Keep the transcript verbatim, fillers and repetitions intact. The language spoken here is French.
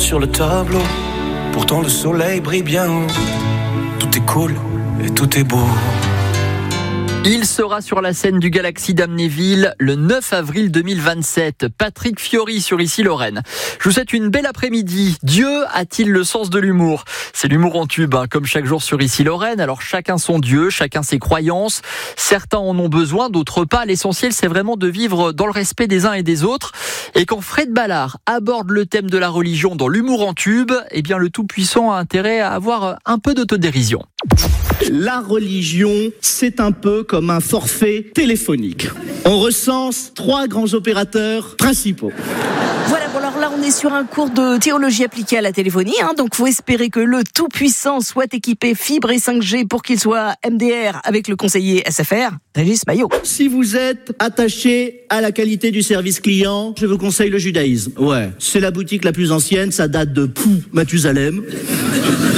sur le tableau. Pourtant le soleil brille bien. Tout est cool et tout est beau. Il sera sur la scène du Galaxy d'Amnéville le neuf avril deux mille vingt-sept. Patrick Fiori sur Issy-Lorraine. Je vous souhaite une belle après-midi. Dieu a-t-il le sens de l'humour ? C'est l'humour en tube, hein, comme chaque jour sur Issy-Lorraine. Alors chacun son Dieu, chacun ses croyances. Certains en ont besoin, d'autres pas. L'essentiel, c'est vraiment de vivre dans le respect des uns et des autres. Et quand Fred Ballard aborde le thème de la religion dans l'humour en tube, eh bien le Tout-Puissant a intérêt à avoir un peu d'autodérision. La religion, c'est un peu comme un forfait téléphonique. On recense trois grands opérateurs principaux. Voilà, bon alors là on est sur un cours de théologie appliquée à la téléphonie, hein, donc faut espérer que le Tout-Puissant soit équipé fibre et cinq G pour qu'il soit M D R avec le conseiller S F R, Régis Maillot. Si vous êtes attaché à la qualité du service client, je vous conseille le judaïsme. Ouais, c'est la boutique la plus ancienne, ça date de Pou, Mathusalem.